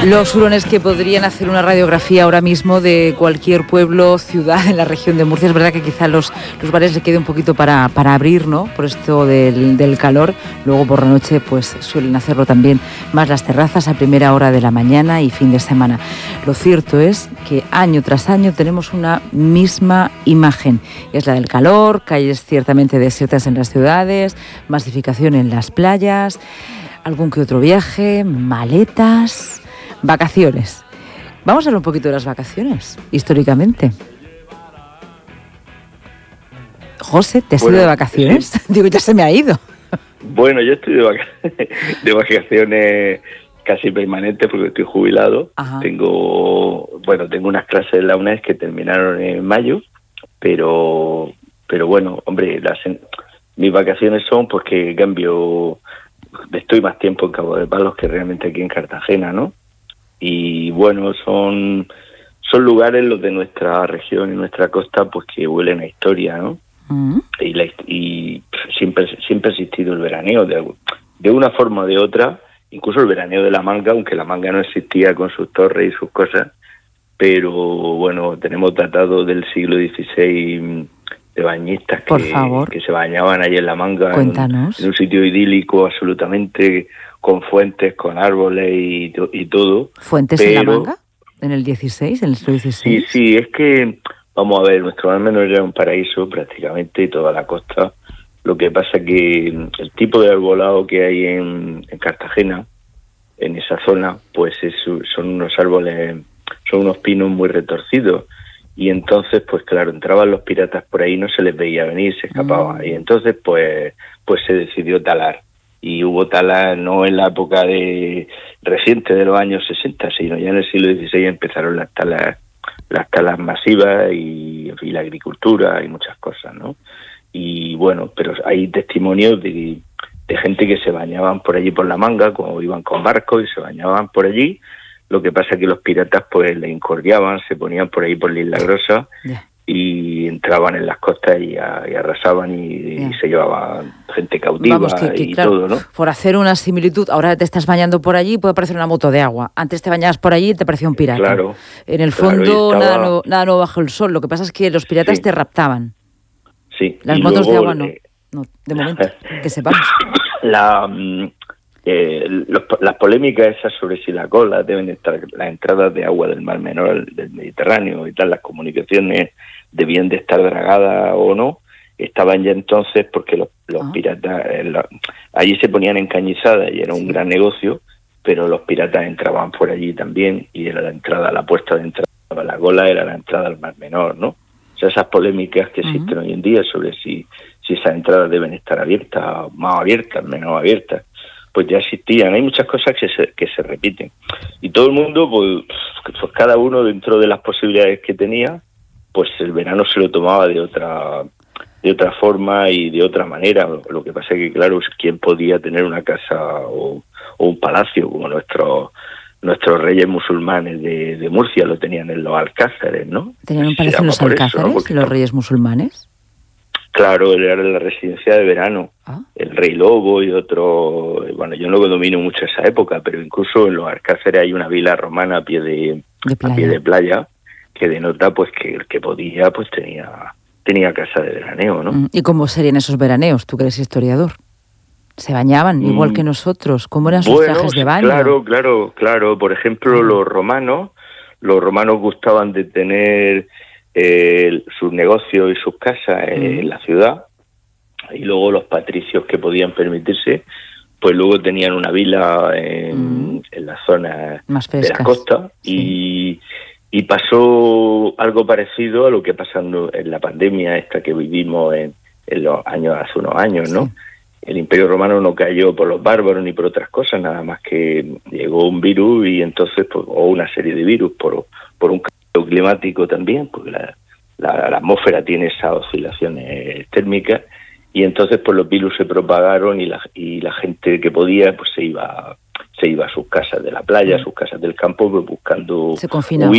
Los hurones que podrían hacer una radiografía ahora mismo de cualquier pueblo, ciudad en la región de Murcia. Es verdad que quizá los bares le quede un poquito para abrir, ¿no? Por esto del calor. Luego por la noche pues suelen hacerlo también más las terrazas a primera hora de la mañana y fin de semana. Lo cierto es que año tras año tenemos una misma imagen. Es la del calor, calles ciertamente desiertas en las ciudades, masificación en las playas, algún que otro viaje, maletas... Vacaciones. Vamos a hablar un poquito de las vacaciones, históricamente. José, ¿te has ido de vacaciones? Sí. Digo, ya se me ha ido. Bueno, yo estoy de vacaciones casi permanentes porque estoy jubilado. Ajá. Tengo unas clases de la UNED que terminaron en mayo, pero bueno, hombre, mis vacaciones son porque cambio, estoy más tiempo en Cabo de Palos que realmente aquí en Cartagena, ¿no? Y bueno, son lugares los de nuestra región y nuestra costa pues que huelen a historia, ¿no? Uh-huh. Y siempre ha existido el veraneo de una forma o de otra, incluso el veraneo de La Manga, aunque La Manga no existía con sus torres y sus cosas, pero bueno, tenemos tratados del siglo XVI de bañistas que se bañaban allí en La Manga. Cuéntanos. En un sitio idílico absolutamente, con fuentes, con árboles y todo. ¿Fuentes en La Manga? ¿En el 16? ¿En el siglo XVI? Sí, es que, vamos a ver, nuestro mar menor era un paraíso prácticamente, toda la costa. Lo que pasa que el tipo de arbolado que hay en Cartagena, en esa zona, pues son unos árboles, son unos pinos muy retorcidos. Y entonces, pues claro, entraban los piratas por ahí, no se les veía venir, se escapaban. Y entonces, pues se decidió talar. Y hubo talas no en la época reciente de los años 60, sino ya en el siglo XVI empezaron las talas masivas y la agricultura y muchas cosas, ¿no? Y bueno, pero hay testimonios de gente que se bañaban por allí por La Manga, como iban con barcos y se bañaban por allí. Lo que pasa es que los piratas pues le incordiaban, se ponían por ahí por la Isla Grosa y entraban en las costas y arrasaban y se llevaban gente cautiva. Vamos, que y claro, todo, ¿no? Por hacer una similitud, ahora te estás bañando por allí, puede parecer una moto de agua. Antes te bañabas por allí y te parecía un pirata. Claro. En el fondo nada nuevo bajo el sol. Lo que pasa es que los piratas te raptaban. Sí. Las motos de agua no, de momento, que sepamos. Las polémicas esas sobre si la cola deben estar, las entradas de agua del Mar Menor, del Mediterráneo y tal, las comunicaciones debían de estar dragadas o no, estaban ya entonces porque los piratas allí se ponían encañizadas y era un gran negocio, pero los piratas entraban por allí también y era la puerta de entrada, la cola era la entrada al Mar Menor, ¿no? O sea, esas polémicas que existen hoy en día sobre si esas entradas deben estar abiertas, más abiertas, menos abiertas, pues ya existían. Hay muchas cosas que se repiten. Y todo el mundo, pues cada uno dentro de las posibilidades que tenía, pues el verano se lo tomaba de otra forma y de otra manera. Lo que pasa es que, claro, ¿quién podía tener una casa o un palacio como nuestros reyes musulmanes de Murcia lo tenían en los alcázares, ¿no? ¿Tenían un palacio en los alcázares, los reyes musulmanes? Claro, era la residencia de verano. El Rey Lobo y otro... Bueno, yo no domino mucho esa época, pero incluso en los alcázares hay una vila romana a pie de playa que denota pues que el que podía pues tenía casa de veraneo, ¿no? ¿Y cómo serían esos veraneos? Tú que eres historiador. ¿Se bañaban igual que nosotros? ¿Cómo eran sus trajes de baño? Claro. Por ejemplo, los romanos gustaban de tener sus negocios y sus casas en la ciudad, y luego los patricios que podían permitirse, pues luego tenían una vila en la zona de la costa. Y pasó algo parecido a lo que pasando en la pandemia esta que vivimos en los años, hace unos años, ¿no? Sí. El Imperio Romano no cayó por los bárbaros ni por otras cosas, nada más que llegó un virus y entonces, pues, o una serie de virus por un cambio climático también, porque la atmósfera tiene esas oscilaciones térmicas, y entonces pues los virus se propagaron y la gente que podía pues se iba a sus casas de la playa, a sus casas del campo, pues buscando... Se confinaba.